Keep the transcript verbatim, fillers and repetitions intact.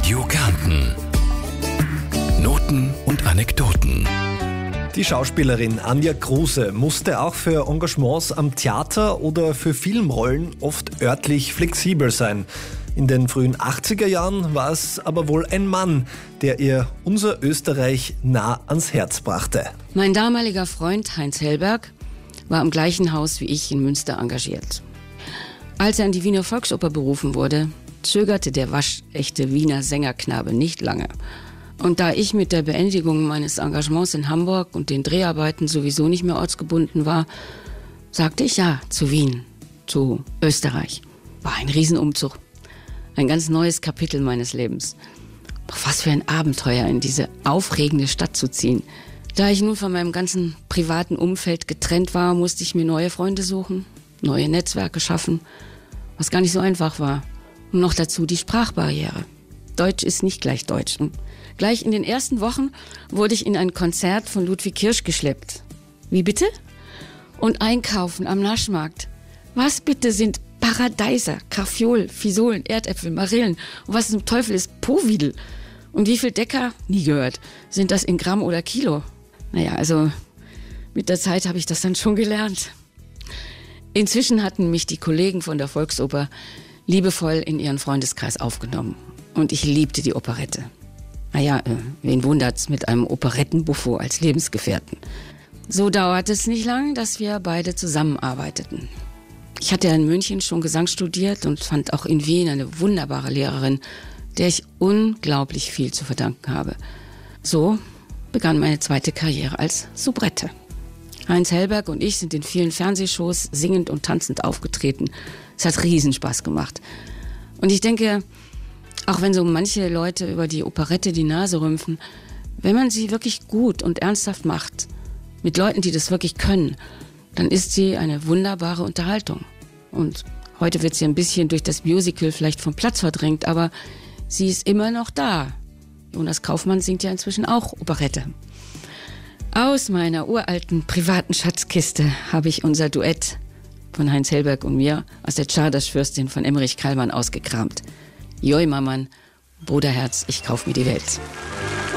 Radio Kärnten. Noten und Anekdoten. Die Schauspielerin Anja Kruse musste auch für Engagements am Theater oder für Filmrollen oft örtlich flexibel sein. In den frühen achtziger Jahren war es aber wohl ein Mann, der ihr unser Österreich nah ans Herz brachte. Mein damaliger Freund Heinz Hellberg war im gleichen Haus wie ich in Münster engagiert. Als er an die Wiener Volksoper berufen wurde, zögerte der waschechte Wiener Sängerknabe nicht lange. Und da ich mit der Beendigung meines Engagements in Hamburg und den Dreharbeiten sowieso nicht mehr ortsgebunden war, sagte ich ja zu Wien, zu Österreich. War ein Riesenumzug. Ein ganz neues Kapitel meines Lebens. Doch was für ein Abenteuer, in diese aufregende Stadt zu ziehen. Da ich nun von meinem ganzen privaten Umfeld getrennt war, musste ich mir neue Freunde suchen, neue Netzwerke schaffen, was gar nicht so einfach war. Und noch dazu die Sprachbarriere. Deutsch ist nicht gleich Deutsch. Und gleich in den ersten Wochen wurde ich in ein Konzert von Ludwig Kirsch geschleppt. Wie bitte? Und einkaufen am Naschmarkt. Was bitte sind Paradeiser, Karfiol, Fisolen, Erdäpfel, Marillen und was zum Teufel ist Povidel? Und wie viel Decker? Nie gehört. Sind das in Gramm oder Kilo? Naja, also mit der Zeit habe ich das dann schon gelernt. Inzwischen hatten mich die Kollegen von der Volksoper liebevoll in ihren Freundeskreis aufgenommen. Und ich liebte die Operette. Naja, äh, wen wundert's mit einem Operettenbuffo als Lebensgefährten? So dauerte es nicht lang, dass wir beide zusammenarbeiteten. Ich hatte in München schon Gesang studiert und fand auch in Wien eine wunderbare Lehrerin, der ich unglaublich viel zu verdanken habe. So begann meine zweite Karriere als Soubrette. Heinz Hellberg und ich sind in vielen Fernsehshows singend und tanzend aufgetreten. Es hat Riesenspaß gemacht. Und ich denke, auch wenn so manche Leute über die Operette die Nase rümpfen, wenn man sie wirklich gut und ernsthaft macht, mit Leuten, die das wirklich können, dann ist sie eine wunderbare Unterhaltung. Und heute wird sie ein bisschen durch das Musical vielleicht vom Platz verdrängt, aber sie ist immer noch da. Jonas Kaufmann singt ja inzwischen auch Operette. Aus meiner uralten privaten Schatzkiste habe ich unser Duett von Heinz Hellberg und mir aus der Czardas-Fürstin von Emmerich Kallmann ausgekramt. Joi Mamann, Bruderherz, ich kauf mir die Welt.